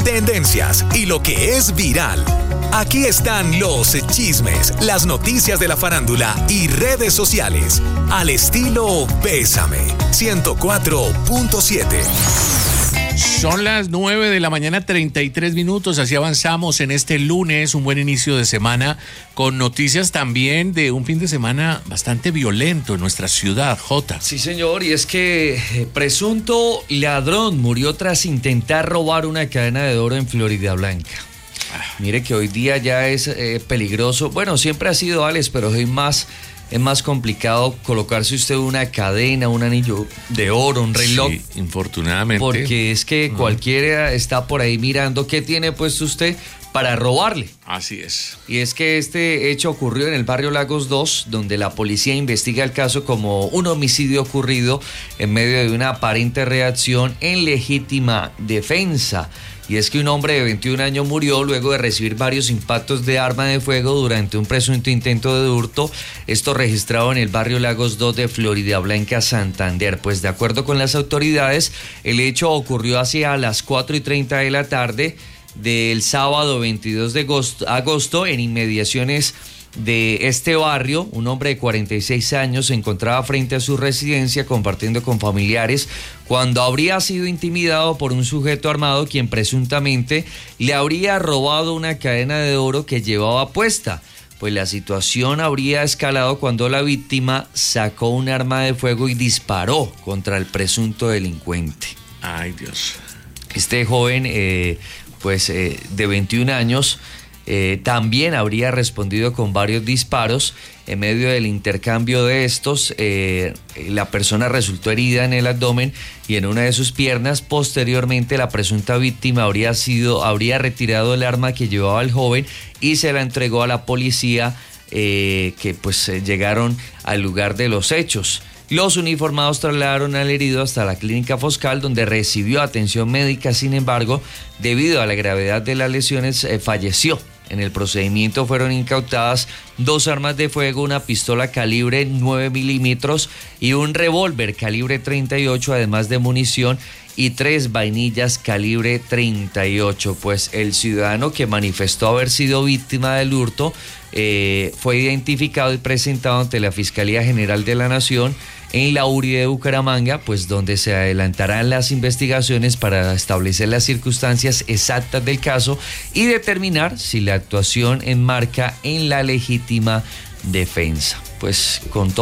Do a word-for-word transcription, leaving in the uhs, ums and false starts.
tendencias y lo que es viral. Aquí están los chismes, las noticias de la farándula y redes sociales. Al estilo Bésame, ciento cuatro punto siete. Son las nueve de la mañana, treinta y tres minutos. Así avanzamos en este lunes, un buen inicio de semana, con noticias también de un fin de semana bastante violento en nuestra ciudad, Jota. Sí, señor, y es que eh, presunto ladrón murió tras intentar robar una cadena de oro en Florida Blanca. Mire que hoy día ya es eh, peligroso. Bueno, siempre ha sido, Alex, pero hoy más es más complicado colocarse usted una cadena, un anillo de oro, un reloj. Sí, infortunadamente. Porque es que uh-huh. cualquiera está por ahí mirando qué tiene puesto usted para robarle. Así es. Y es que este hecho ocurrió en el barrio Lagos dos, donde la policía investiga el caso como un homicidio ocurrido en medio de una aparente reacción en legítima defensa. Y es que un hombre de veintiún años murió luego de recibir varios impactos de arma de fuego durante un presunto intento de hurto, esto registrado en el barrio Lagos dos de Florida Blanca, Santander. Pues de acuerdo con las autoridades, el hecho ocurrió hacia las cuatro y treinta de la tarde del sábado veintidós de agosto en inmediaciones de este barrio. Un hombre de cuarenta y seis años se encontraba frente a su residencia compartiendo con familiares cuando habría sido intimidado por un sujeto armado quien presuntamente le habría robado una cadena de oro que llevaba puesta. Pues la situación habría escalado cuando la víctima sacó un arma de fuego y disparó contra el presunto delincuente. Ay, Dios. Este joven, eh, pues eh, de veintiún años, Eh, también habría respondido con varios disparos. En medio del intercambio de estos, eh, la persona resultó herida en el abdomen y en una de sus piernas. Posteriormente, la presunta víctima habría sido, habría retirado el arma que llevaba el joven y se la entregó a la policía, eh, que pues llegaron al lugar de los hechos. Los uniformados trasladaron al herido hasta la clínica Foscal, donde recibió atención médica. Sin embargo, debido a la gravedad de las lesiones, eh, falleció. En el procedimiento fueron incautadas dos armas de fuego, una pistola calibre nueve milímetros y un revólver calibre treinta y ocho, además de munición y tres vainillas calibre treinta y ocho. Pues el ciudadano que manifestó haber sido víctima del hurto eh, fue identificado y presentado ante la Fiscalía General de la Nación en la U R I de Bucaramanga, pues donde se adelantarán las investigaciones para establecer las circunstancias exactas del caso y determinar si la actuación enmarca en la legítima defensa. Pues con todo